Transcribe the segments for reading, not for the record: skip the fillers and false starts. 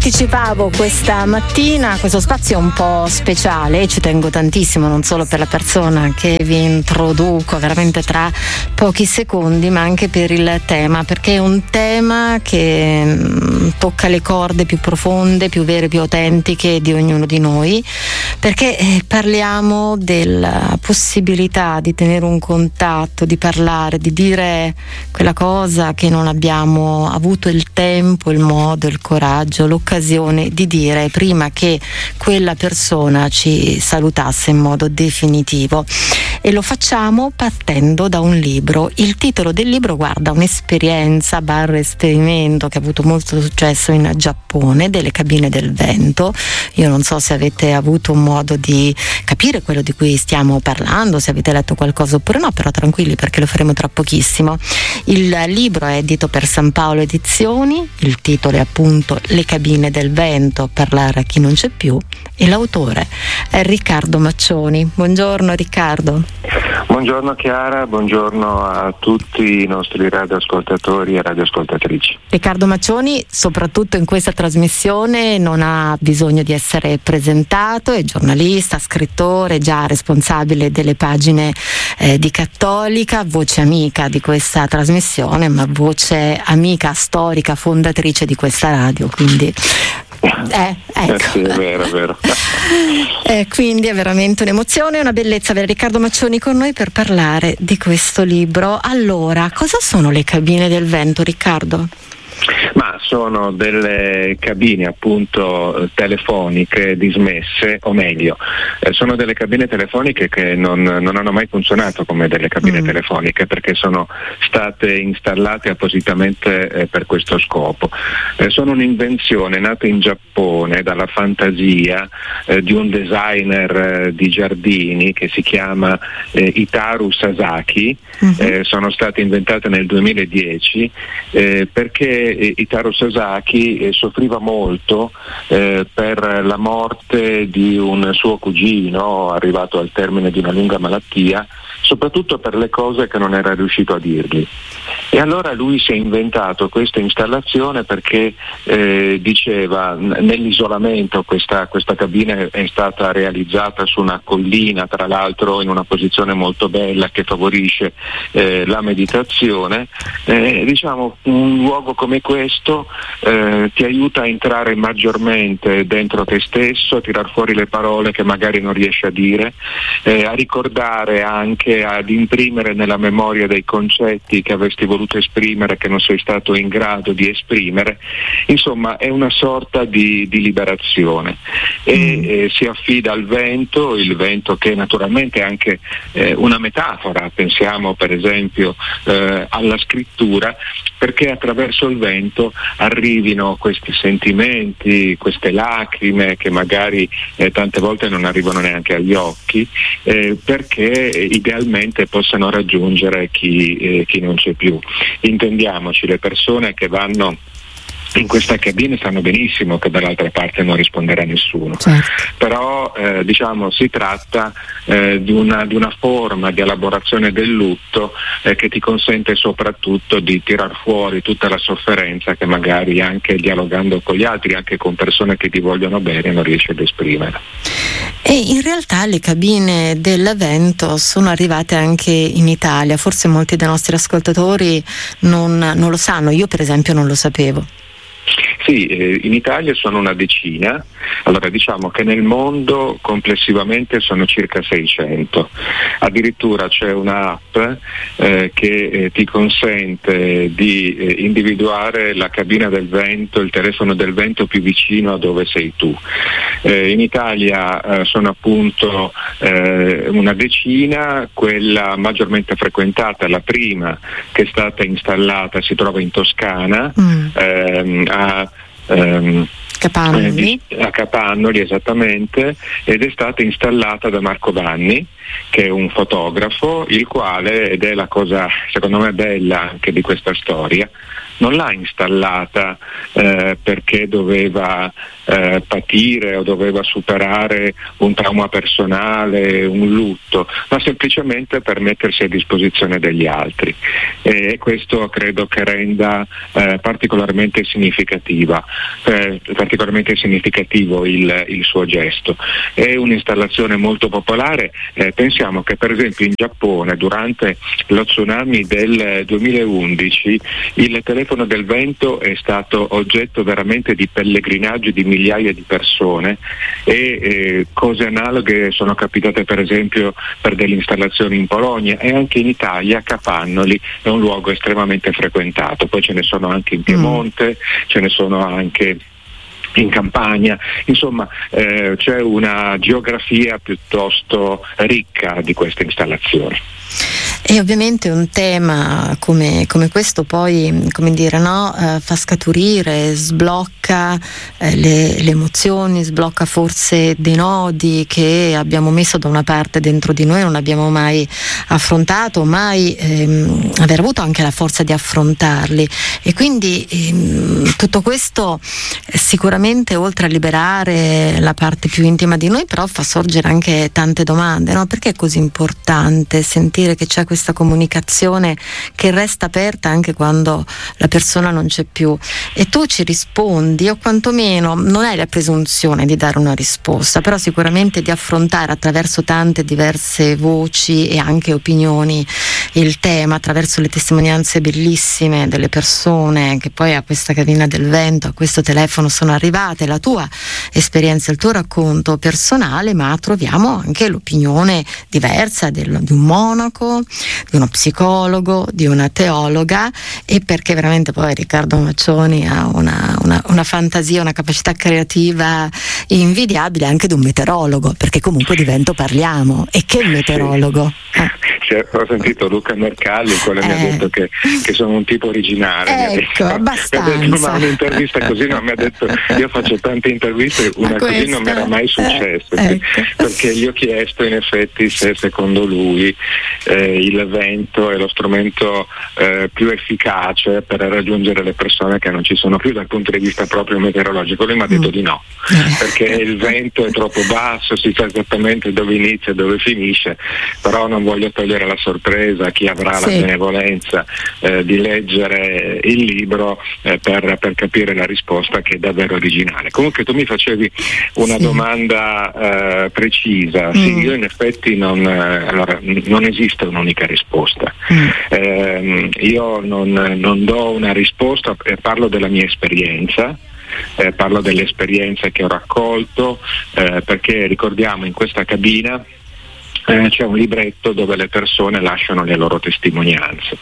anticipavo questa mattina, questo spazio è un po' speciale e ci tengo tantissimo, non solo per la persona che vi introduco veramente tra pochi secondi, ma anche per il tema, perché è un tema che tocca le corde più profonde, più vere, più autentiche di ognuno di noi, perché parliamo della possibilità di tenere un contatto, di parlare, di dire quella cosa che non abbiamo avuto il tempo, il modo, il coraggio, l'occasione di dire prima che quella persona ci salutasse in modo definitivo. E lo facciamo partendo da un libro. Il titolo del libro guarda un'esperienza / esperimento che ha avuto molto successo in Giappone, delle cabine del vento. Io non so se avete avuto un modo di capire quello di cui stiamo parlando, se avete letto qualcosa oppure no, però tranquilli perché lo faremo tra pochissimo. Il libro è edito per San Paolo Edizioni, il titolo è appunto Le cabine del vento, parlare a chi non c'è più, e l'autore è Riccardo Maccioni. Buongiorno Riccardo. Buongiorno Chiara, buongiorno a tutti i nostri radioascoltatori e radioascoltatrici. Riccardo Maccioni, soprattutto in questa trasmissione, non ha bisogno di essere presentato, è giornalista, scrittore, già responsabile delle pagine di Cattolica, voce amica di questa trasmissione, ma voce amica, storica, fondatrice di questa radio, quindi ecco. Sì, è vero. Quindi è veramente un'emozione e una bellezza avere Riccardo Maccioni con noi per parlare di questo libro. Allora, cosa sono le cabine del vento, Riccardo? Ma sono delle cabine appunto telefoniche dismesse, o meglio, sono delle cabine telefoniche che non hanno mai funzionato come delle cabine telefoniche, perché sono state installate appositamente per questo scopo. Sono un'invenzione nata in Giappone dalla fantasia di un designer di giardini che si chiama Hitaru Sasaki. Sono state inventate nel 2010 perché Hitaru Sasaki soffriva molto per la morte di un suo cugino arrivato al termine di una lunga malattia, soprattutto per le cose che non era riuscito a dirgli. E allora lui si è inventato questa installazione perché diceva, nell'isolamento, questa cabina è stata realizzata su una collina, tra l'altro in una posizione molto bella che favorisce la meditazione. Diciamo, un luogo come questo ti aiuta a entrare maggiormente dentro te stesso, a tirar fuori le parole che magari non riesci a dire, a ricordare anche, ad imprimere nella memoria dei concetti che avresti voluto esprimere, che non sei stato in grado di esprimere. Insomma, è una sorta di liberazione e si affida al vento, il vento che naturalmente è anche una metafora. Pensiamo per esempio alla scrittura, perché attraverso il vento arrivino questi sentimenti, queste lacrime che magari tante volte non arrivano neanche agli occhi, perché idealmente possano raggiungere chi non c'è più. Intendiamoci, le persone che vanno in questa cabina sanno benissimo che dall'altra parte non risponderà nessuno, certo. Però diciamo si tratta di una forma di elaborazione del lutto che ti consente soprattutto di tirar fuori tutta la sofferenza che magari anche dialogando con gli altri, anche con persone che ti vogliono bene, non riesci ad esprimere. E in realtà le cabine del vento sono arrivate anche in Italia, forse molti dei nostri ascoltatori non lo sanno, io per esempio non lo sapevo. Sì, in Italia sono una decina. Allora diciamo che nel mondo complessivamente sono circa 600. Addirittura c'è un'app che ti consente di individuare la cabina del vento, il telefono del vento più vicino a dove sei tu. In Italia sono appunto una decina, quella maggiormente frequentata, la prima che è stata installata, si trova in Toscana, a Capannoli esattamente, ed è stata installata da Marco Vanni, che è un fotografo, il quale, ed è la cosa secondo me bella anche di questa storia, non l'ha installata perché doveva patire o doveva superare un trauma personale, un lutto, ma semplicemente per mettersi a disposizione degli altri, e questo credo che renda particolarmente significativa particolarmente significativo il suo gesto. È un'installazione molto popolare, pensiamo che per esempio in Giappone durante lo tsunami del 2011 il telefono del vento è stato oggetto veramente di pellegrinaggio di migliaia di persone e cose analoghe sono capitate per esempio per delle installazioni in Polonia, e anche in Italia Capannoli è un luogo estremamente frequentato, poi ce ne sono anche in Piemonte, ce ne sono anche in Campania, insomma c'è una geografia piuttosto ricca di queste installazioni. E ovviamente un tema come questo poi, come dire, no? Fa scaturire, sblocca le emozioni, sblocca forse dei nodi che abbiamo messo da una parte dentro di noi, non abbiamo mai affrontato, mai aver avuto anche la forza di affrontarli, e quindi tutto questo sicuramente, oltre a liberare la parte più intima di noi, però fa sorgere anche tante domande, no? Perché è così importante sentire che c'è questa comunicazione che resta aperta anche quando la persona non c'è più, e tu ci rispondi, o quantomeno non hai la presunzione di dare una risposta, però sicuramente di affrontare attraverso tante diverse voci e anche opinioni il tema, attraverso le testimonianze bellissime delle persone che poi a questa cabina del vento, a questo telefono sono arrivate, la tua esperienza, il tuo racconto personale, ma troviamo anche l'opinione diversa di un monaco, di uno psicologo, di una teologa, e perché veramente poi Riccardo Maccioni ha una fantasia, una capacità creativa invidiabile, anche di un meteorologo, perché comunque di vento parliamo, e che meteorologo. Ho sentito Luca Mercalli, il quale mi ha detto che sono un tipo originale. Ecco, abbastanza. Mi ha detto, ma un'intervista così non mi ha detto, io faccio tante interviste, una così non mi era mai successo, ecco. Perché gli ho chiesto in effetti se secondo lui il vento è lo strumento più efficace per raggiungere le persone che non ci sono più dal punto di vista proprio meteorologico. Lui mi ha detto di no, perché il vento è troppo basso, si sa esattamente dove inizia e dove finisce, però non voglio togliere la sorpresa a chi avrà la benevolenza di leggere il libro per capire la risposta, che è davvero originale. Comunque tu mi facevi una domanda precisa. Sì, io in effetti non esiste un'unica risposta. Io non do una risposta, parlo della mia esperienza. Parlo dell'esperienza che ho raccolto, perché ricordiamo in questa cabina c'è un libretto dove le persone lasciano le loro testimonianze,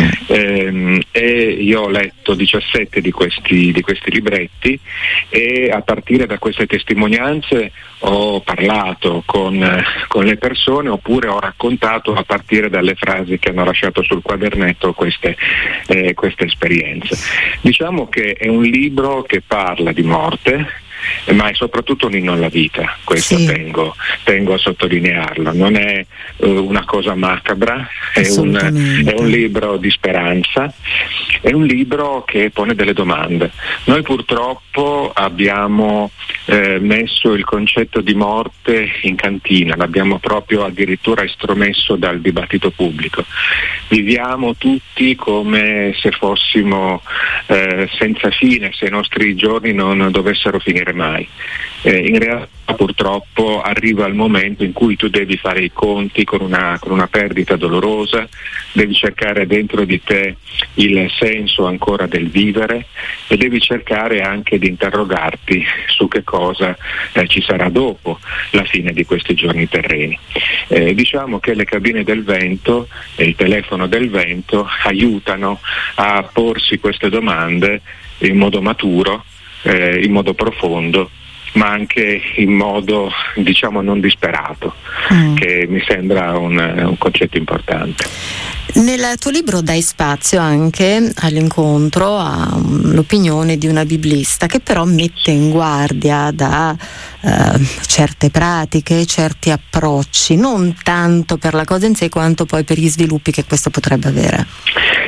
e io ho letto 17 di questi libretti, e a partire da queste testimonianze ho parlato con le persone, oppure ho raccontato a partire dalle frasi che hanno lasciato sul quadernetto queste esperienze. Diciamo che è un libro che parla di morte, ma è soprattutto un inno alla vita, questo tengo a sottolinearlo. Non è una cosa macabra, è un libro di speranza, è un libro che pone delle domande. Noi purtroppo abbiamo messo il concetto di morte in cantina, l'abbiamo proprio addirittura estromesso dal dibattito pubblico. Viviamo tutti come se fossimo senza fine, se i nostri giorni non dovessero finire mai. In realtà purtroppo arriva il momento in cui tu devi fare i conti con una perdita dolorosa, devi cercare dentro di te il senso ancora del vivere, e devi cercare anche di interrogarti su che cosa ci sarà dopo la fine di questi giorni terreni. Diciamo che le cabine del vento e il telefono del vento aiutano a porsi queste domande in modo maturo, in modo profondo, ma anche in modo, diciamo, non disperato, che mi sembra un concetto importante. Nel tuo libro dai spazio anche all'incontro all'opinione di una biblista, che però mette in guardia da certe pratiche, certi approcci, non tanto per la cosa in sé quanto poi per gli sviluppi che questo potrebbe avere.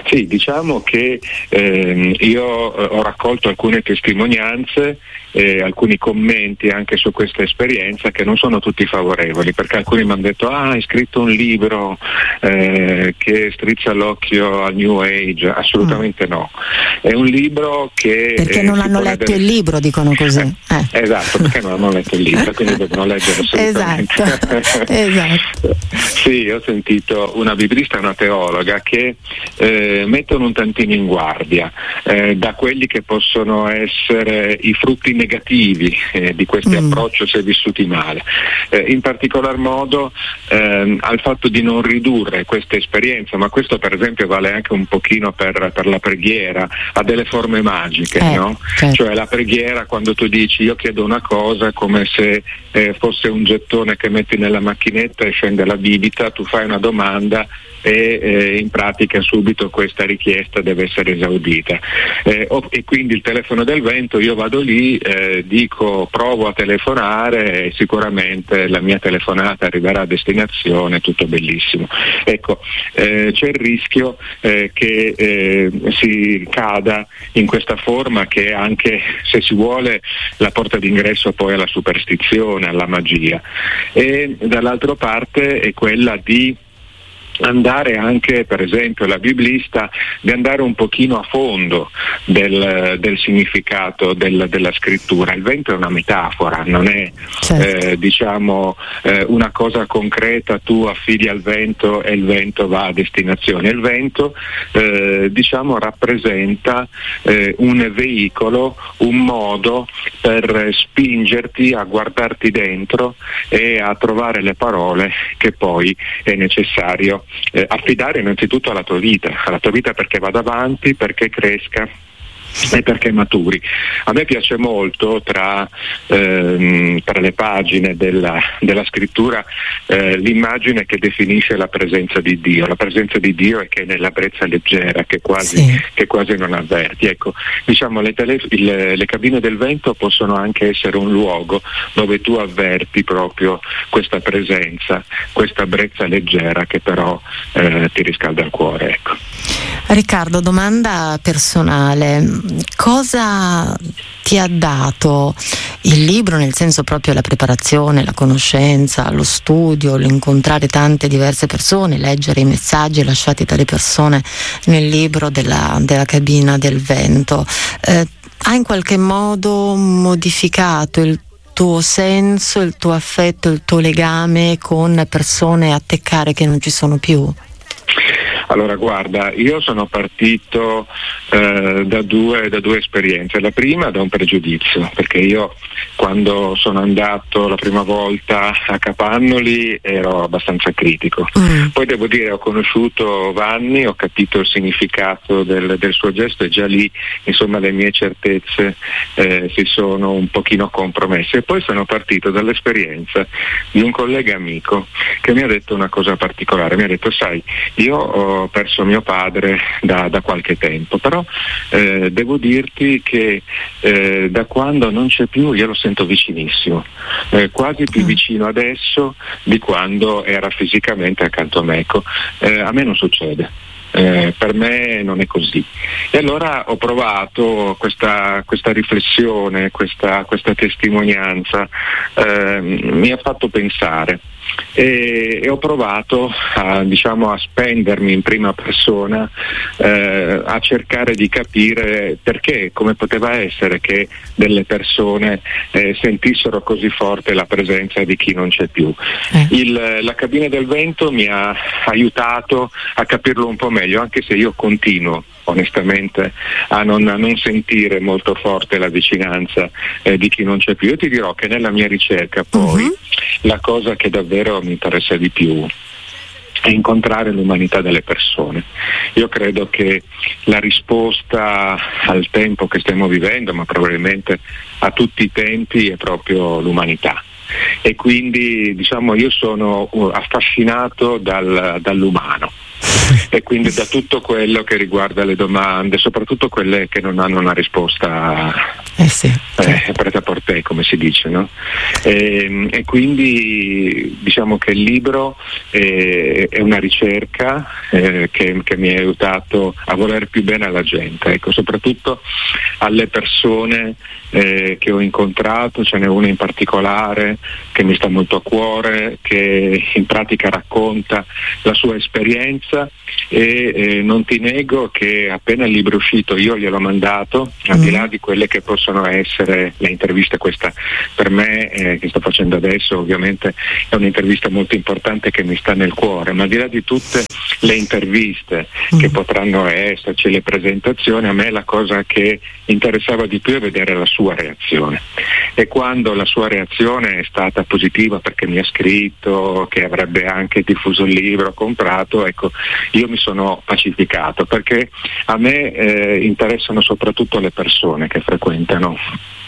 Sì, diciamo che io ho raccolto alcune testimonianze, alcuni commenti anche su questa esperienza che non sono tutti favorevoli, perché alcuni mi hanno detto hai scritto un libro che strizza l'occhio al New Age. Assolutamente no, è un libro che perché non hanno letto il libro, dicono così. Esatto, perché non hanno letto il libro, quindi devono leggere assolutamente. Esatto. Sì, ho sentito una biblista e una teologa che mettono un tantino in guardia da quelli che possono essere i frutti negativi di questi approcci se vissuti male, in particolar modo al fatto di non ridurre questa esperienza, ma questo per esempio vale anche un pochino per la preghiera, a delle forme magiche, no? Certo. Cioè la preghiera, quando tu dici io chiedo una cosa, come se fosse un gettone che metti nella macchinetta e scende la bibita, tu fai una domanda e in pratica subito questa richiesta deve essere esaudita, e quindi il telefono del vento, io vado lì, dico provo a telefonare e sicuramente la mia telefonata arriverà a destinazione, tutto bellissimo. Ecco, c'è il rischio che si cada in questa forma che anche, se si vuole, la porta d'ingresso poi alla superstizione, alla magia, e dall'altra parte è quella di andare anche, per esempio la biblista, di andare un pochino a fondo del significato della scrittura. Il vento è una metafora, non è una cosa concreta, tu affidi al vento e il vento va a destinazione. Il vento rappresenta un veicolo, un modo per spingerti a guardarti dentro e a trovare le parole che poi è necessario affidare innanzitutto alla tua vita perché vada avanti, perché cresca e perché maturi. A me piace molto tra le pagine della scrittura l'immagine che definisce la presenza di Dio. La presenza di Dio è che è nella brezza leggera, che quasi non avverti. Ecco, diciamo le cabine del vento possono anche essere un luogo dove tu avverti proprio questa presenza, questa brezza leggera che però ti riscalda il cuore. Ecco. Riccardo, domanda personale: cosa ti ha dato il libro, nel senso proprio la preparazione, la conoscenza, lo studio, l'incontrare tante diverse persone, leggere i messaggi lasciati dalle persone nel libro della cabina del vento? Ha in qualche modo modificato il tuo senso, il tuo affetto, il tuo legame con persone a te care che non ci sono più? Allora guarda, io sono partito da due esperienze. La prima da un pregiudizio, perché io quando sono andato la prima volta a Capannoli ero abbastanza critico. Poi devo dire, ho conosciuto Vanni, ho capito il significato del suo gesto e già lì insomma le mie certezze si sono un pochino compromesse. E poi sono partito dall'esperienza di un collega amico che mi ha detto una cosa particolare. Mi ha detto: sai, io ho perso mio padre da qualche tempo, però devo dirti che da quando non c'è più io lo sento vicinissimo, quasi più vicino adesso di quando era fisicamente accanto a me. Ecco, a me non succede. Per me non è così. E allora ho provato questa riflessione, questa testimonianza, mi ha fatto pensare e ho provato a spendermi in prima persona, a cercare di capire perché, come poteva essere che delle persone sentissero così forte la presenza di chi non c'è più. La cabina del vento mi ha aiutato a capirlo un po' meglio, anche se io continuo onestamente a non sentire molto forte la vicinanza di chi non c'è più. Io ti dirò che nella mia ricerca poi la cosa che davvero mi interessa di più è incontrare l'umanità delle persone. Io credo che la risposta al tempo che stiamo vivendo, ma probabilmente a tutti i tempi, è proprio l'umanità. E quindi io sono affascinato dall'umano e quindi da tutto quello che riguarda le domande, soprattutto quelle che non hanno una risposta sì. Prêt-à-porter, come si dice, no? E quindi diciamo che il libro è una ricerca che mi ha aiutato a voler più bene alla gente, ecco, soprattutto alle persone che ho incontrato. Ce n'è una in particolare che mi sta molto a cuore, che in pratica racconta la sua esperienza, e non ti nego che appena il libro è uscito io gliel'ho mandato, al di là di quelle che possono essere le interviste. Questa per me che sto facendo adesso ovviamente è un'intervista molto importante che mi sta nel cuore, ma al di là di tutte le interviste che potranno esserci, le presentazioni, a me la cosa che interessava di più è vedere la sua reazione, e quando la sua reazione è stata positiva perché mi ha scritto che avrebbe anche diffuso il libro, comprato, ecco, io mi sono pacificato, perché a me interessano soprattutto le persone che frequentano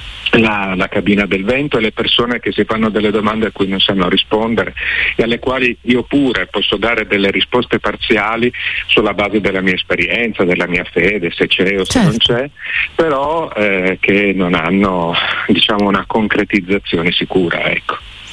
la cabina del vento e le persone che si fanno delle domande a cui non sanno rispondere e alle quali io pure posso dare delle risposte parziali sulla base della mia esperienza, della mia fede, se c'è o se non c'è, però che non hanno, diciamo, una concretizzazione sicura, ecco.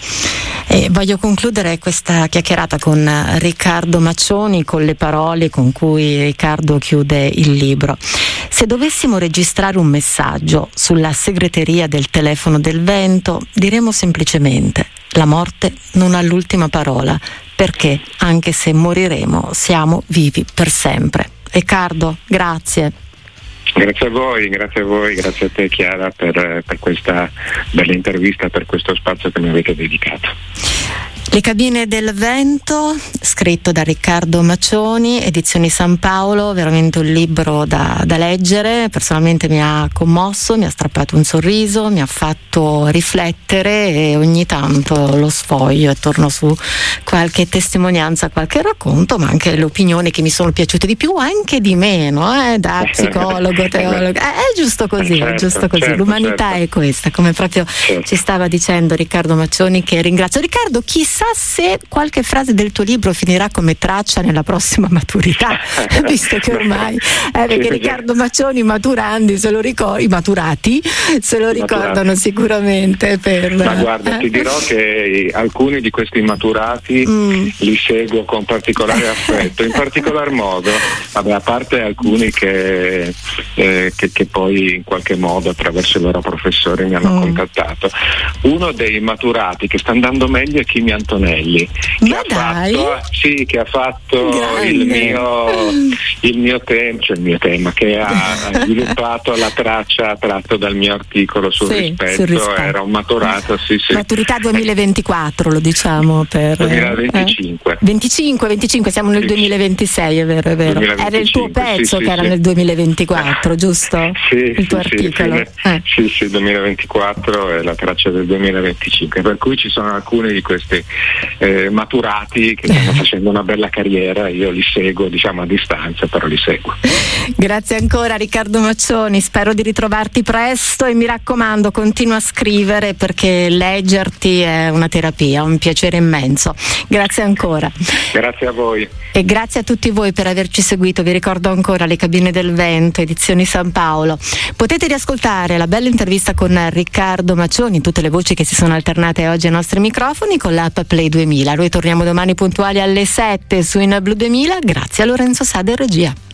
E voglio concludere questa chiacchierata con Riccardo Maccioni con le parole con cui Riccardo chiude il libro. Se dovessimo registrare un messaggio sulla segreteria del telefono del vento, diremo semplicemente: la morte non ha l'ultima parola, perché anche se moriremo siamo vivi per sempre. Riccardo, grazie. Grazie a voi, grazie a te Chiara per questa bella intervista, per questo spazio che mi avete dedicato. Le cabine del vento, scritto da Riccardo Maccioni, edizioni San Paolo, veramente un libro da leggere. Personalmente mi ha commosso, mi ha strappato un sorriso, mi ha fatto riflettere, e ogni tanto lo sfoglio e torno su qualche testimonianza, qualche racconto, ma anche le opinioni che mi sono piaciute di più, anche di meno, da psicologo, teologo. È giusto così, è giusto così. Certo, l'umanità è questa, come proprio ci stava dicendo Riccardo Maccioni, che ringrazio. Riccardo, chissà se qualche frase del tuo libro finirà come traccia nella prossima maturità, visto che ormai perché Riccardo Maccioni maturandi i maturati se lo ricordano sicuramente. Ma guarda, ti dirò che alcuni di questi maturati li seguo con particolare affetto, in particolar modo, a parte alcuni che poi in qualche modo attraverso i loro professori mi hanno contattato. Uno dei maturati che sta andando meglio è Kimi Antonelli, che ha fatto il mio tema, che ha sviluppato la traccia tratto dal mio articolo sul rispetto. Era un maturato, maturità 2024, lo diciamo per 2025. 25, siamo nel 2026, è vero. 2025, era il tuo pezzo che era nel 2024, giusto? Il tuo articolo. Sì, 2024 è la traccia del 2025, per cui ci sono alcuni di questi maturati che stanno facendo una bella carriera. Io li seguo, diciamo, a distanza, però li seguo. Grazie ancora Riccardo Maccioni, spero di ritrovarti presto, e mi raccomando, continua a scrivere, perché leggerti è una terapia, un piacere immenso. Grazie ancora. Grazie a voi. E grazie a tutti voi per averci seguito. Vi ricordo ancora le cabine del vento, edizioni San Paolo. Potete riascoltare la bella intervista con Riccardo Maccioni, tutte le voci che si sono alternate oggi ai nostri microfoni, con l'app Play 2000. Noi torniamo domani puntuali alle 7 su In Blu 2000. Grazie a Lorenzo Sade, regia.